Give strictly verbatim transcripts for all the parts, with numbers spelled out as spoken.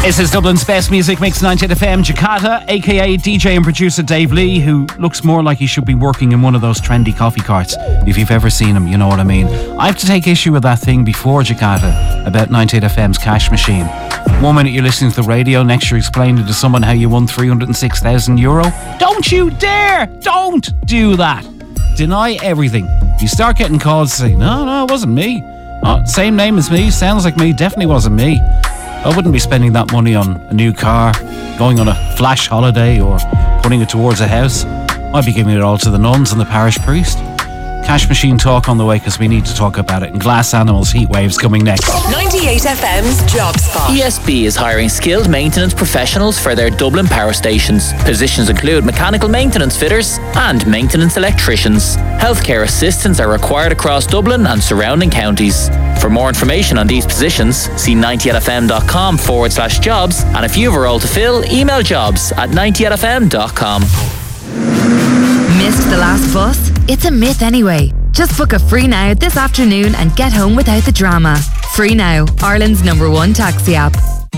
This is Dublin's best music mix, ninety-eight F M. Jakarta, aka D J and producer Dave Lee, who looks more like he should be working in one of those trendy coffee carts. If you've ever seen him, you know what I mean. I have to take issue with that thing before Jakarta about ninety-eight F M's cash machine. One minute you're listening to the radio, next you're explaining to someone how you won three hundred six thousand euro. Don't you dare! Don't do that! Deny everything. You start getting calls to say, no, no, it wasn't me. Oh, same name as me, sounds like me, definitely wasn't me. I wouldn't be spending that money on a new car, going on a flash holiday, or putting it towards a house. I'd be giving it all to the nuns and the parish priest. Cash machine talk on the way, because we need to talk about it. And Glass Animals Heat Waves coming next. ninety-eight F M's Job Spot. E S B is hiring skilled maintenance professionals for their Dublin power stations. Positions include mechanical maintenance fitters and maintenance electricians. Healthcare assistants are required across Dublin and surrounding counties. For more information on these positions, see ninety-eight fm.com forward slash jobs. And if you have a role to fill, email jobs at ninety-eight f m dot com. Missed the last bus? It's a myth anyway. Just book a Free Now this afternoon and get home without the drama. Free Now, Ireland's number one taxi app.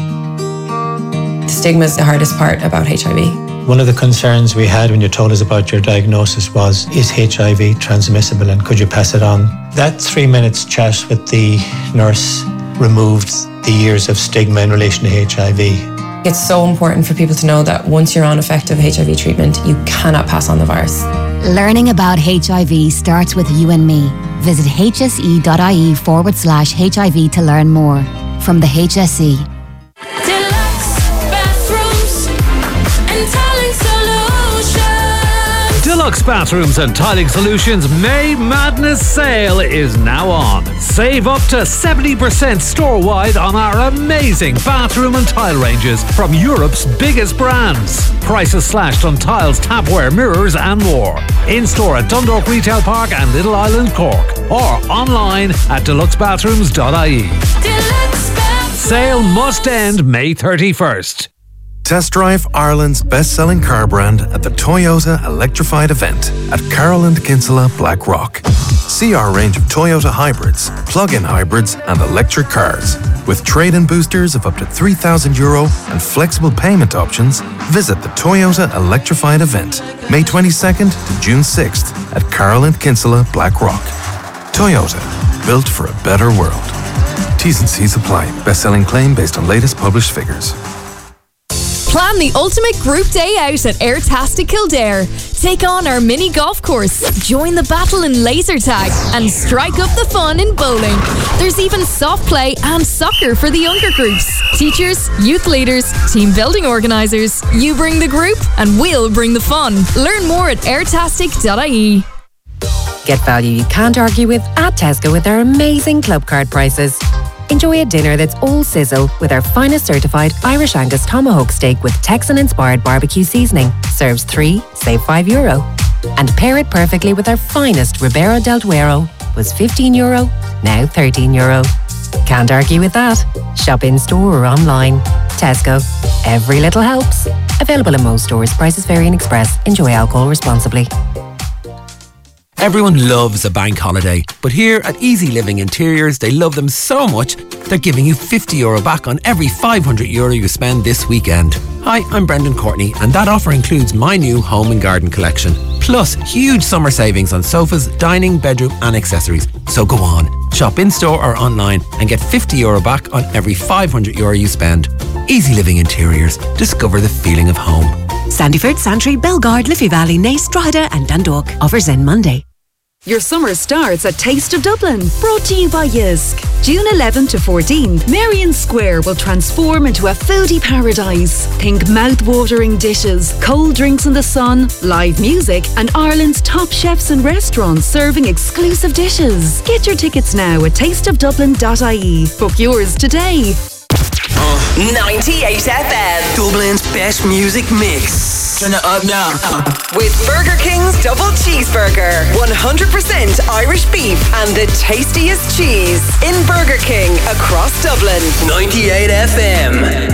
Stigma is the hardest part about H I V. One of the concerns we had when you told us about your diagnosis was, is H I V transmissible and could you pass it on? That three minutes chat with the nurse removed the years of stigma in relation to H I V. It's so important for people to know that once you're on effective H I V treatment, you cannot pass on the virus. Learning about H I V starts with you and me. Visit hse.ie forward slash HIV to learn more. From the H S E. Deluxe Bathrooms and Tiling Solutions May Madness Sale is now on. Save up to seventy percent store-wide on our amazing bathroom and tile ranges from Europe's biggest brands. Prices slashed on tiles, tapware, mirrors and more. In-store at Dundalk Retail Park and Little Island, Cork. Or online at deluxe bathrooms dot I E. Sale must end May thirty-first. Test drive Ireland's best-selling car brand at the Toyota Electrified event at Carroll and Kinsella Blackrock. See our range of Toyota hybrids, plug-in hybrids and electric cars. With trade-in boosters of up to three thousand euro and flexible payment options, visit the Toyota Electrified event May twenty-second to June sixth at Carroll and Kinsella Blackrock. Toyota, built for a better world. T's and C's apply. Best-selling claim based on latest published figures. Plan the ultimate group day out at Airtastic Kildare. Take on our mini golf course, join the battle in laser tag, and strike up the fun in bowling. There's even soft play and soccer for the younger groups. Teachers, youth leaders, team building organisers. You bring the group and we'll bring the fun. Learn more at airtastic dot I E. Get value you can't argue with at Tesco with our amazing club card prices. Enjoy a dinner that's all sizzle with our finest certified Irish Angus tomahawk steak with Texan-inspired barbecue seasoning. Serves three, save five euro. And pair it perfectly with our finest Ribera del Duero. Was fifteen euro, now thirteen euro. Can't argue with that. Shop in-store or online. Tesco. Every little helps. Available in most stores. Prices vary in Express. Enjoy alcohol responsibly. Everyone loves a bank holiday, but here at Easy Living Interiors, they love them so much, they're giving you fifty euro back on every five hundred euro you spend this weekend. Hi, I'm Brendan Courtney, and that offer includes my new home and garden collection. Plus, huge summer savings on sofas, dining, bedroom and accessories. So go on, shop in-store or online and get fifty euro back on every five hundred euro you spend. Easy Living Interiors. Discover the feeling of home. Sandyford, Santry, Belgard, Liffey Valley, Naas, Drogheda and Dundalk. Offers end Monday. Your summer starts at Taste of Dublin, brought to you by Jysk. June eleventh to fourteenth, Marion Square will transform into a foodie paradise. Think mouth-watering dishes, cold drinks in the sun, live music, and Ireland's top chefs and restaurants serving exclusive dishes. Get your tickets now at taste of dublin dot I E. Book yours today. Uh, ninety-eight F M, Dublin's best music mix. Turn it up now. With Burger King's double cheeseburger, one hundred percent Irish beef and the tastiest cheese in Burger King across Dublin. ninety-eight F M.